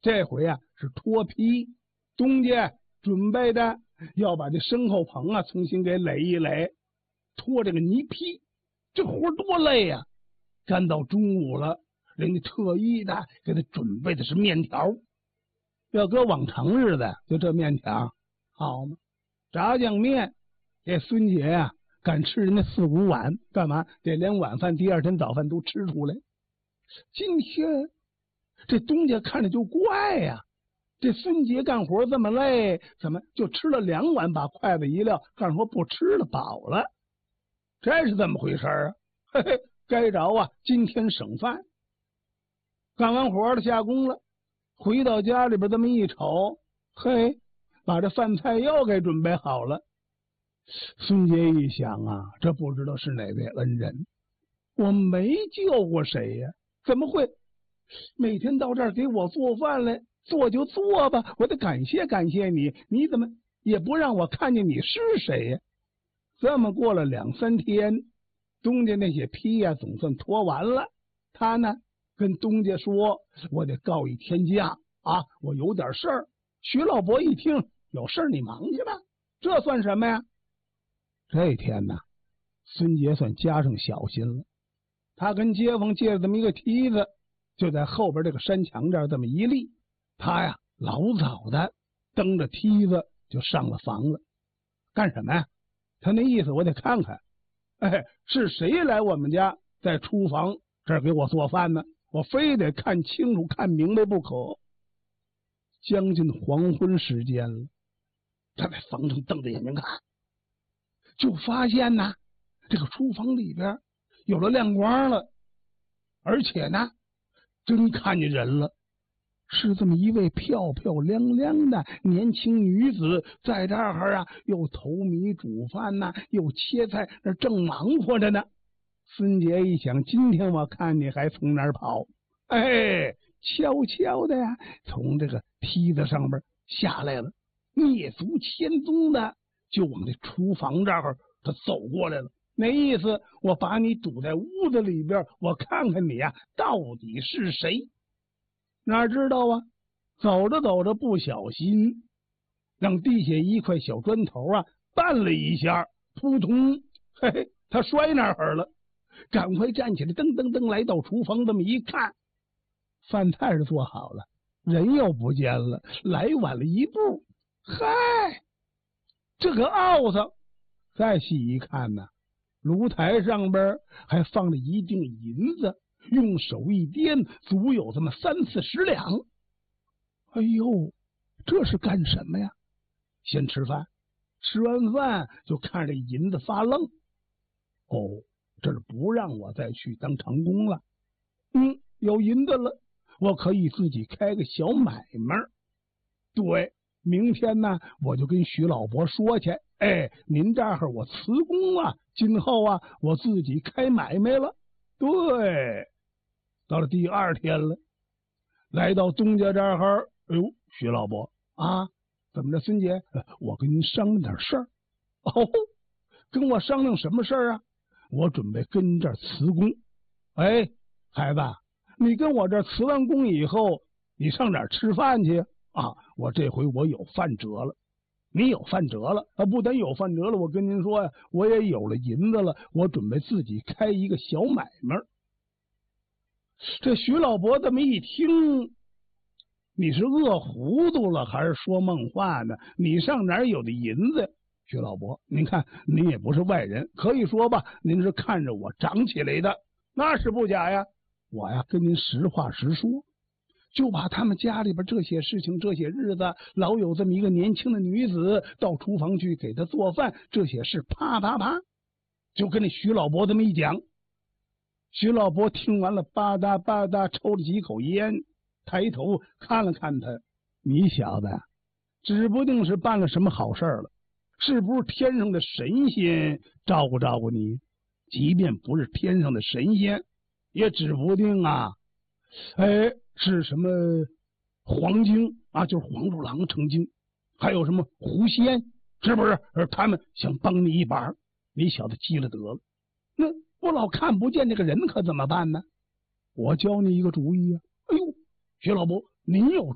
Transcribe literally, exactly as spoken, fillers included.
这回啊是脱皮，东家准备的要把这牲口棚啊重新给垒一垒，脱这个泥坯，这活多累呀、啊！干到中午了，人家特意的给他准备的是面条。要搁往常日子，就这面条好吗？炸酱面，这孙姐呀、啊、敢吃人家四五碗，干嘛？得连晚饭、第二天早饭都吃出来。今天这东家看着就怪呀、啊，这孙杰干活这么累，怎么就吃了两碗，把筷子一撂，干活不吃了，饱了？这是怎么回事啊？嘿嘿，该着啊，今天省饭。干完活了，下工了，回到家里边这么一瞅，嘿，把这饭菜又给准备好了。孙杰一想啊，这不知道是哪位恩人，我没救过谁呀、啊？怎么会每天到这儿给我做饭来？做就做吧，我得感谢感谢你，你怎么也不让我看见你是谁呀？这么过了两三天，东家那些坯呀总算脱完了。他呢跟东家说，我得告一天假啊，我有点事儿。徐老伯一听，有事儿你忙去吧，这算什么呀？这天呢，孙杰算加上小心了。他跟街坊借了这么一个梯子，就在后边这个山墙这儿这么一立。他呀老早的蹬着梯子就上了房了。干什么呀？他那意思我得看看，哎，是谁来我们家在厨房这儿给我做饭呢？我非得看清楚看明白不可。将近黄昏时间了，他在房上瞪着眼睛看，就发现呢这个厨房里边有了亮光了，而且呢真看见人了，是这么一位漂漂亮亮的年轻女子，在这儿啊又投米煮饭呐、啊，又切菜，那正忙活着呢。孙杰一想，今天我看你还从哪儿跑？哎，悄悄的呀从这个梯子上边下来了，蹑足潜踪的就往这厨房这儿他走过来了。那意思，我把你堵在屋子里边，我看看你啊到底是谁。哪知道啊，走着走着不小心让地下一块小砖头啊绊了一下，扑通，嘿嘿，他摔那儿了。赶快站起来，噔噔噔来到厨房，这么一看，饭菜是做好了，人又不见了，来晚了一步。嗨，这个奥子再细一看呢，炉台上边还放着一锭银子，用手一掂，足有这么三四十两。哎呦，这是干什么呀？先吃饭，吃完饭就看这银子发愣。哦，这是不让我再去当长工了。嗯，有银子了，我可以自己开个小买卖。对，明天呢，我就跟徐老伯说去。哎，您这儿我辞工了，今后啊，我自己开买卖了。对，到了第二天了，来到东家这儿，哎呦，徐老伯啊，怎么着，孙杰，我跟您商量点事儿。哦，跟我商量什么事儿啊？我准备跟您这儿辞工。哎，孩子，你跟我这儿辞完工以后，你上哪儿吃饭去啊？我这回我有饭辙了。你有饭辙了啊？不但有饭辙了，我跟您说呀，我也有了银子了，我准备自己开一个小买卖。这徐老伯这么一听，你是饿糊涂了还是说梦话呢？你上哪儿有的银子？徐老伯，您看您也不是外人，可以说吧，您是看着我长起来的，那是不假呀。我呀跟您实话实说，就把他们家里边这些事情，这些日子老有这么一个年轻的女子到厨房去给他做饭，这些事啪啪啪就跟那徐老伯这么一讲。徐老伯听完了，吧嗒吧嗒抽了几口烟，抬头看了看他，你小子指不定是办了什么好事了，是不是天上的神仙照顾照顾你？即便不是天上的神仙，也指不定啊，哎，是什么黄精啊，就是黄鼠狼成精，还有什么狐仙，是不是？而他们想帮你一把，你小子急了得了。那我老看不见这个人可怎么办呢？我教你一个主意啊！哎呦，徐老伯，您有